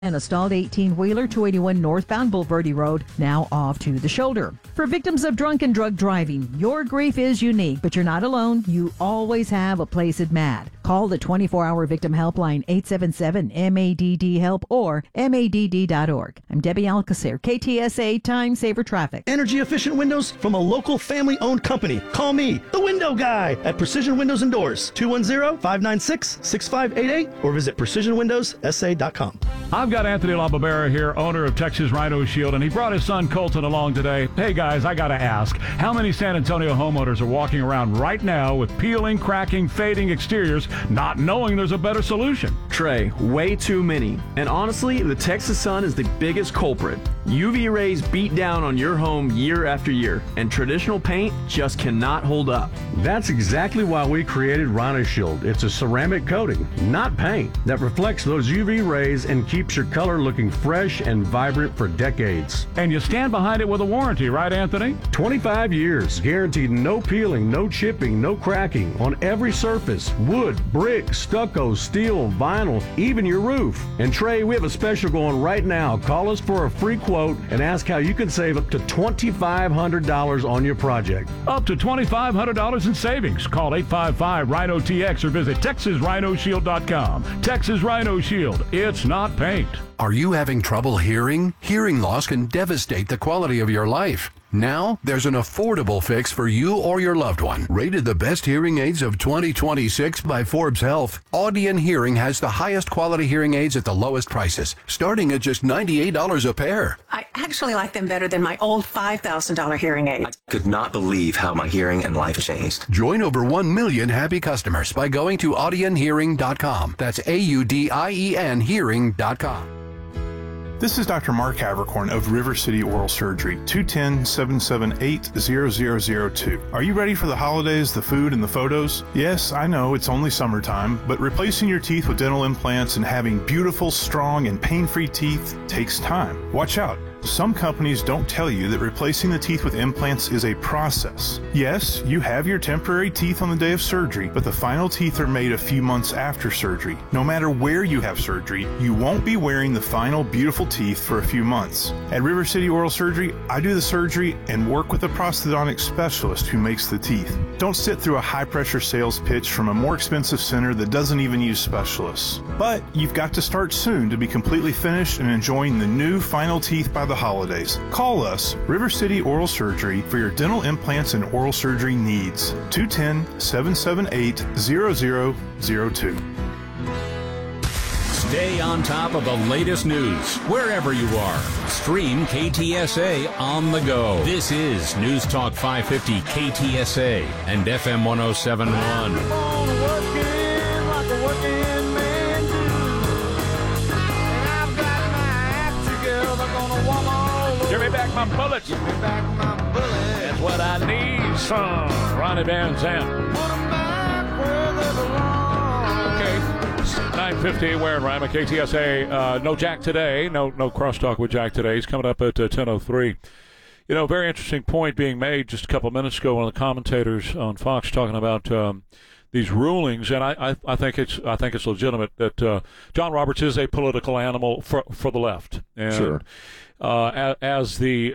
And a stalled 18-wheeler, 281 northbound Bulverde Road, now off to the shoulder. For victims of drunk and drug driving, your grief is unique, but you're not alone. You always have a place at MADD. Call the 24-hour victim helpline, 877-MADD-HELP or MADD.org. I'm Debbie Alcacer, KTSA Time Saver Traffic. Energy-efficient windows from a local family-owned company. Call me, the window guy, at Precision Windows and Doors, 210-596-6588, or visit PrecisionWindowsSA.com. I've got Anthony LaBarbera here, owner of Texas Rhino Shield, and he brought his son Colton along today. Hey guys, I gotta ask, how many San Antonio homeowners are walking around right now with peeling, cracking, fading exteriors, not knowing there's a better solution? Trey, way too many. And honestly, the Texas sun is the biggest culprit. UV rays beat down on your home year after year, and traditional paint just cannot hold up. That's exactly why we created Rhino Shield. It's a ceramic coating, not paint, that reflects those UV rays and keeps your color looking fresh and vibrant for decades. And you stand behind it with a warranty, right, Anthony? 25 years, guaranteed no peeling, no chipping, no cracking on every surface, wood, brick, stucco, steel, vinyl, even your roof. And Trey, we have a special going right now. Call us for a free quote and ask how you can save up to $2,500 on your project. Up to $2,500 in savings. Call 855-RHINO-TX or visit TexasRhinoShield.com. Texas Rhino Shield. It's not paint. Are you having trouble hearing? Hearing loss can devastate the quality of your life. Now, there's an affordable fix for you or your loved one. Rated the best hearing aids of 2026 by Forbes Health, Audion Hearing has the highest quality hearing aids at the lowest prices, starting at just $98 a pair. I actually like them better than my old $5,000 hearing aid. I could not believe how my hearing and life changed. Join over 1 million happy customers by going to audionhearing.com. That's AUDIEN hearing.com. This is Dr. Mark Havercorn of River City Oral Surgery, 210-778-0002. Are you ready for the holidays, the food, and the photos? Yes, I know it's only summertime, but replacing your teeth with dental implants and having beautiful, strong, and pain-free teeth takes time. Watch out. Some companies don't tell you that replacing the teeth with implants is a process. Yes, you have your temporary teeth on the day of surgery, but the final teeth are made a few months after surgery. No matter where you have surgery, you won't be wearing the final beautiful teeth for a few months. At River City Oral Surgery, I do the surgery and work with a prosthodontic specialist who makes the teeth. Don't sit through a high-pressure sales pitch from a more expensive center that doesn't even use specialists. But you've got to start soon to be completely finished and enjoying the new final teeth by the holidays. Call us, River City Oral Surgery, for your dental implants and oral surgery needs. 210-778-0002. Stay on top of the latest news wherever you are. Stream KTSA on the go. This is News Talk 550 KTSA and FM 1071. Give me back my bullets. Give me back my bullets. That's what I need, son. Ronnie Van Zant. Okay. 9:50, where in Rima, KTSA. No Jack today. No crosstalk with Jack today. He's coming up at 10:03. You know, very interesting point being made just a couple of minutes ago. One of the commentators on Fox talking about these rulings, and I think it's legitimate that John Roberts is a political animal for the left. And, sure. As the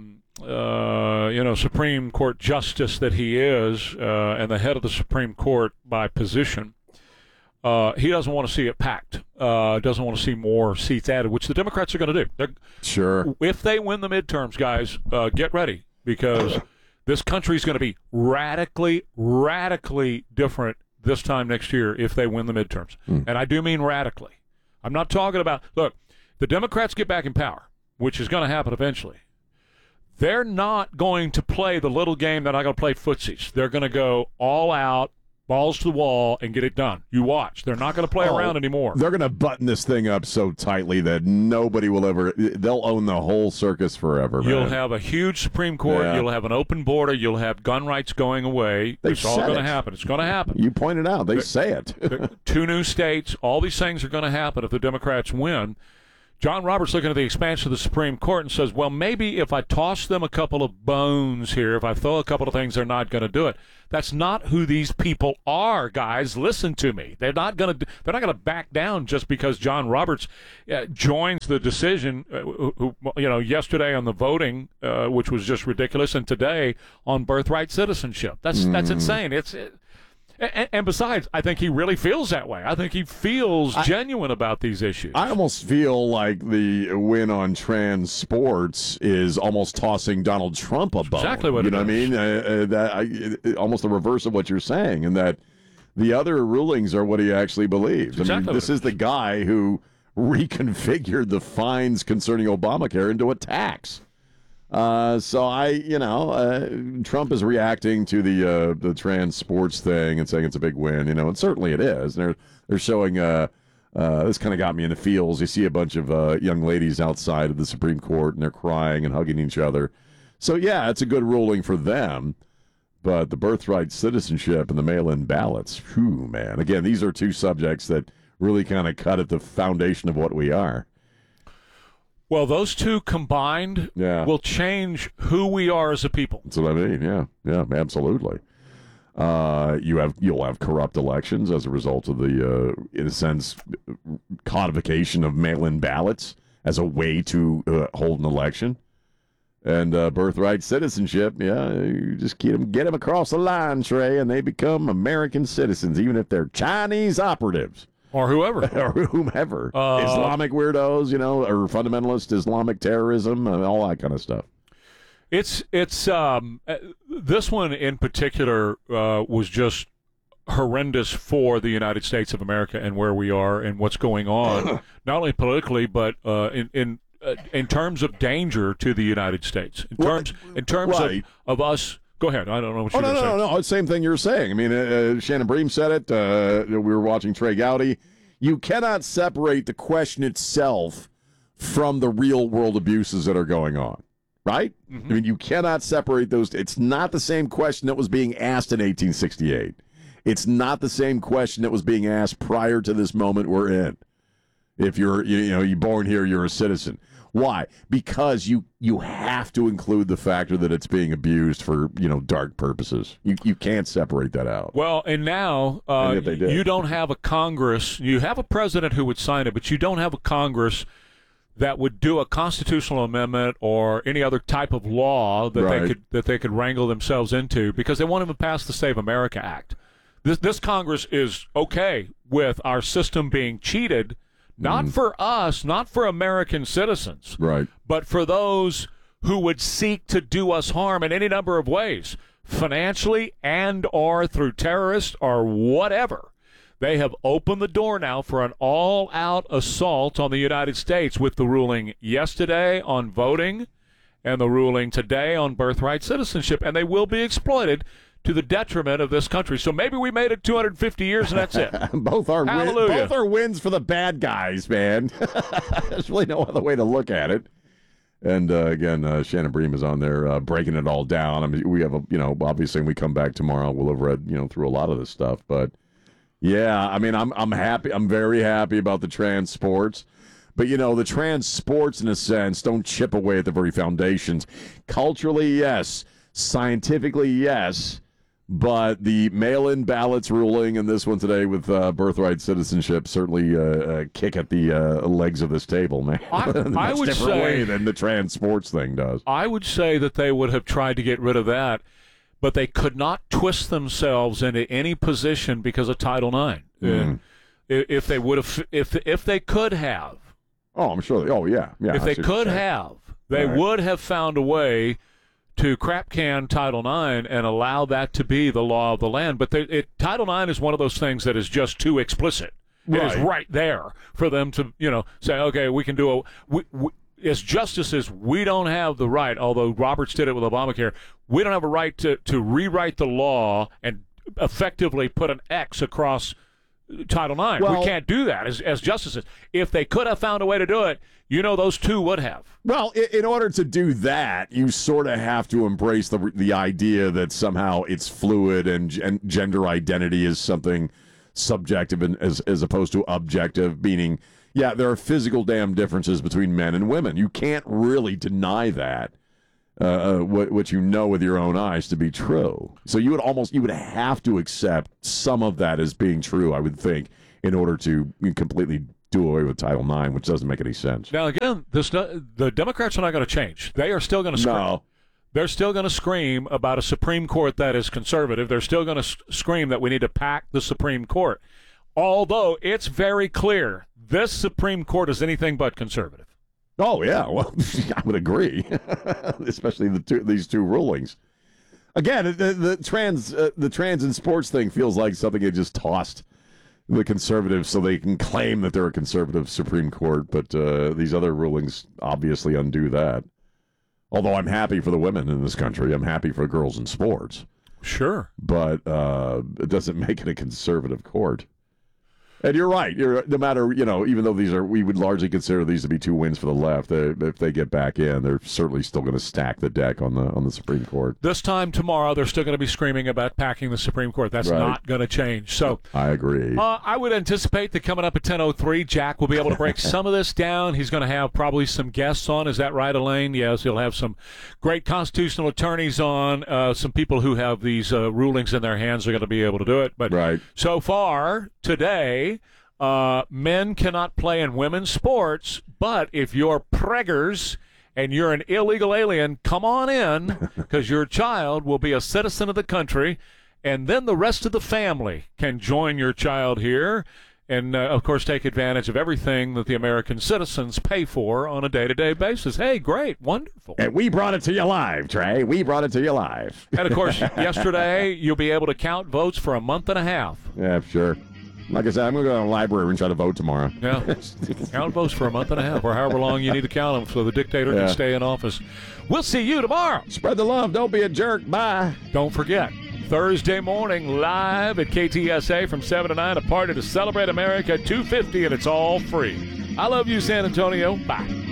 Supreme Court justice that he is, and the head of the Supreme Court by position, he doesn't want to see it packed. Doesn't want to see more seats added, which the Democrats are going to do. Sure. If they win the midterms, guys, get ready, because this country is going to be radically different this time next year if they win the midterms. And I do mean radically. I'm not talking about, look, the Democrats get back in power, which is going to happen eventually. They're not going to play the little game that I'm going to play footsies. They're going to go all out, balls to the wall, and get it done. You watch. They're not going to play around anymore. They're going to button this thing up so tightly that nobody will ever – they'll own the whole circus forever, man. You'll have a huge Supreme Court. Yeah. You'll have an open border. You'll have gun rights going away. It's all going to happen. It's going to happen. You pointed out. They say it. 2 new states. All these things are going to happen if the Democrats win. John Roberts looking at the expansion of the Supreme Court and says, well, maybe if I toss them a couple of bones here, if I throw a couple of things, they're not going to do it. That's not who these people are, guys. Listen to me. They're not going to back down just because John Roberts joins the decision, yesterday on the voting, which was just ridiculous, and today on birthright citizenship. That's insane. And besides, I think he really feels that way. I think he feels genuine about these issues. I almost feel like the win on trans sports is almost tossing Donald Trump a bone. Exactly what you know what I mean? Almost the reverse of what you're saying, and that the other rulings are what he actually believes. Exactly this is the guy who reconfigured the fines concerning Obamacare into a tax. So Trump is reacting to the trans sports thing and saying it's a big win, and certainly it is. And they're showing this kind of got me in the feels. You see a bunch of young ladies outside of the Supreme Court and they're crying and hugging each other. So yeah, it's a good ruling for them. But the birthright citizenship and the mail-in ballots, whew, man. Again, these are two subjects that really kind of cut at the foundation of what we are. Well, those two combined will change who we are as a people. That's what I mean. Yeah, absolutely. You'll have corrupt elections as a result of the, in a sense, codification of mail-in ballots as a way to hold an election. And birthright citizenship, you just get them across the line, Trey, and they become American citizens, even if they're Chinese operatives. Or whoever. Or whomever. Islamic weirdos, or fundamentalist Islamic terrorism, and all that kind of stuff. It's this one in particular was just horrendous for the United States of America and where we are and what's going on, not only politically, but in terms of danger to the United States. In terms of us. Go ahead. I don't know what you're going to say. No. Same thing you're saying. I mean, Shannon Bream said it. We were watching Trey Gowdy. You cannot separate the question itself from the real-world abuses that are going on, right? Mm-hmm. I mean, you cannot separate those. It's not the same question that was being asked in 1868. It's not the same question that was being asked prior to this moment we're in. If you're born here, you're a citizen. Why? Because you have to include the factor that it's being abused for dark purposes. You can't separate that out. Well, and now you don't have a Congress. You have a president who would sign it, but you don't have a Congress that would do a constitutional amendment or any other type of law that they could wrangle themselves into because they won't even pass the Save America Act. This Congress is okay with our system being cheated. Not for us, not for American citizens, right? But for those who would seek to do us harm in any number of ways, financially and or through terrorists or whatever. They have opened the door now for an all-out assault on the United States with the ruling yesterday on voting and the ruling today on birthright citizenship, and they will be exploited to the detriment of this country. So maybe we made it 250 years, and that's it. Both are wins for the bad guys, man. There's really no other way to look at it. And again, Shannon Bream is on there breaking it all down. I mean, we have obviously when we come back tomorrow, we'll have read through a lot of this stuff. But yeah, I mean, I'm happy. I'm very happy about the trans sports. But, the trans sports, in a sense, don't chip away at the very foundations. Culturally, yes. Scientifically, yes. But the mail-in ballots ruling and this one today with birthright citizenship certainly kick at the legs of this table, man. I would different say way than the trans sports thing does. I would say that they would have tried to get rid of that, but they could not twist themselves into any position because of Title IX. And if they would have, if they could have, I'm sure. If they could have, they would have found a way to crap can Title IX and allow that to be the law of the land. But Title IX is one of those things that is just too explicit. It is right there for them to, say, okay, we can do as justices, we don't have the right, although Roberts did it with Obamacare, we don't have a right to rewrite the law and effectively put an X across Title IX. We can't do that as justices. If they could have found a way to do it, those two would have. Well, in order to do that, you sort of have to embrace the idea that somehow it's fluid and gender identity is something subjective and as opposed to objective, meaning, yeah, there are physical damn differences between men and women. You can't really deny that. What you know with your own eyes to be true. So you would have to accept some of that as being true, I would think, in order to completely do away with Title IX, which doesn't make any sense. Now, again, the Democrats are not going to change. They are still going to scream. No. They're still going to scream about a Supreme Court that is conservative. They're still going to scream that we need to pack the Supreme Court. Although it's very clear this Supreme Court is anything but conservative. Oh, yeah. Well, I would agree, especially these two rulings. Again, the trans and sports thing feels like something they just tossed the conservatives so they can claim that they're a conservative Supreme Court, but these other rulings obviously undo that. Although I'm happy for the women in this country. I'm happy for girls in sports. Sure. But it doesn't make it a conservative court. And you're right. No matter, even though we would largely consider these to be two wins for the left, if they get back in, they're certainly still going to stack the deck on the Supreme Court. This time tomorrow, they're still going to be screaming about packing the Supreme Court. That's not going to change. So I agree. I would anticipate that coming up at 10:03, Jack will be able to break some of this down. He's going to have probably some guests on. Is that right, Elaine? Yes, he'll have some great constitutional attorneys on. Some people who have these rulings in their hands are going to be able to do it. But so far today, men cannot play in women's sports, but if you're preggers and you're an illegal alien, come on in, because your child will be a citizen of the country, and then the rest of the family can join your child here and, of course, take advantage of everything that the American citizens pay for on a day-to-day basis. Hey, great, wonderful. And we brought it to you live, Trey. We brought it to you live. And, of course, yesterday you'll be able to count votes for a month and a half. Yeah, sure. Like I said, I'm going to go to the library and try to vote tomorrow. Yeah. Count votes for a month and a half, or however long you need to count them so the dictator can stay in office. We'll see you tomorrow. Spread the love. Don't be a jerk. Bye. Don't forget, Thursday morning live at KTSA from 7 to 9, a party to celebrate America 250, and it's all free. I love you, San Antonio. Bye.